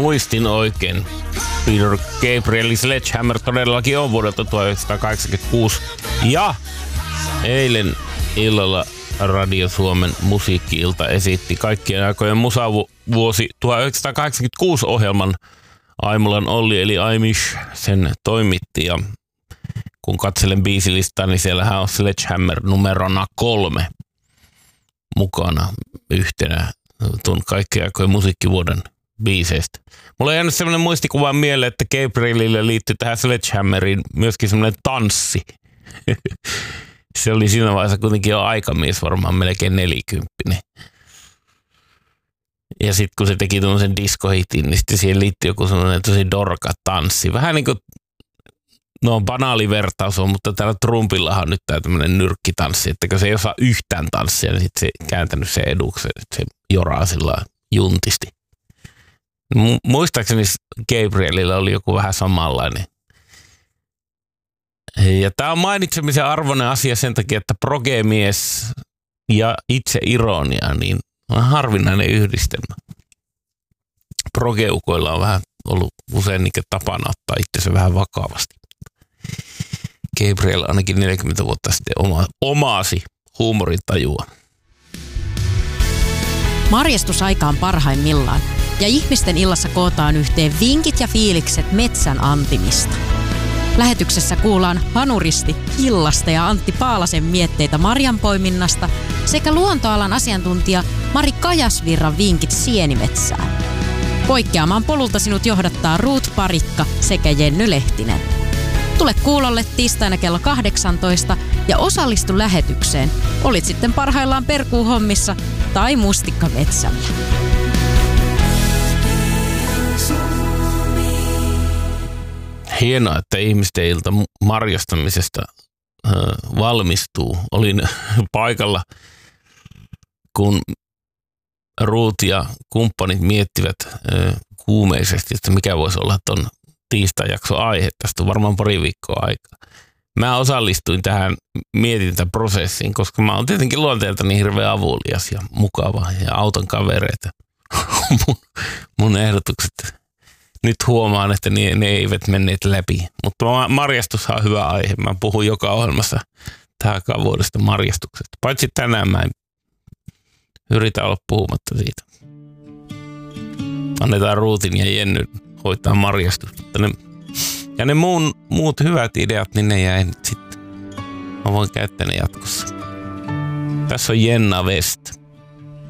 muistin oikein, Peter Gabrielin Sledgehammer todellakin on vuodelta 1986. Ja eilen illalla Radio Suomen musiikki-ilta esitti kaikkien aikojen musavuosi 1986 ohjelman. Aimulan Olli eli Aimish sen toimitti, ja kun katselen biisilistaa, niin siellähän on Sledgehammer numerona 3 mukana yhtenä tuon kaikkien aikojen musiikkivuoden biiseistä. Mulla on jäänyt sellainen muistikuva mieleen, että Gabrielille liittyy tähän Sledgehammeriin myöskin sellainen tanssi. Se oli siinä vaiheessa kuitenkin jo aikamies, varmaan melkein 40. Ja sitten kun se teki tuollaisen diskohitin, niin sitten siihen liittyy joku sellainen tosi dorka tanssi. Vähän niin kuin, no banaali vertaus on, mutta täällä Trumpillahan on nyt tää tämmöinen nyrkkitanssi, että kun se ei osaa yhtään tanssia, niin sitten se kääntänyt sen edukseen, että se joraa sillä juntisti. Muistaakseni Gabrielilla oli joku vähän samanlainen. Ja tämä on mainitsemisen arvoinen asia sen takia, että progemies ja itse ironia niin on harvinainen yhdistelmä. Progeukoilla on vähän ollut usein niin tapana ottaa itsensä vähän vakavasti. Gabriel ainakin 40 vuotta sitten omasi huumorintajua. Marjastusaika on parhaimmillaan ja ihmisten illassa kootaan yhteen vinkit ja fiilikset metsän antimista. Lähetyksessä kuullaan Hanuristi Hillasta ja Antti Paalasen mietteitä marjanpoiminnasta sekä luontoalan asiantuntija Mari Kajasvirran vinkit sienimetsään. Poikkeamaan polulta sinut johdattaa Ruut Parikka sekä Jenny Lehtinen. Tule kuulolle tiistaina kello 18 ja osallistu lähetykseen. Olit sitten parhaillaan perkuuhommissa tai mustikkametsällä. Hienoa, että ihmisten ilta marjastamisesta valmistuu. Olin paikalla, kun Ruut ja kumppanit miettivät kuumeisesti, että mikä voisi olla ton tiistai-jakson aihe. Tästä on varmaan pari viikkoa aikaa. Mä osallistuin tähän mietintäprosessiin, koska mä oon tietenkin luonteeltani hirveän avulias ja mukava ja auton kavereita. mun ehdotukset. Nyt huomaan, että ne eivät menneet läpi, mutta marjastushan on hyvä aihe. Mä puhun joka ohjelmassa tähän vuodesta marjastuksesta. Paitsi tänään mä en yritä olla puhumatta siitä. Annetaan Ruutin ja Jenny hoitaa marjastusta. Ja ne muut hyvät ideat, niin ne jäi nyt sitten. Mä voin käyttää ne jatkossa. Tässä on Jenna West.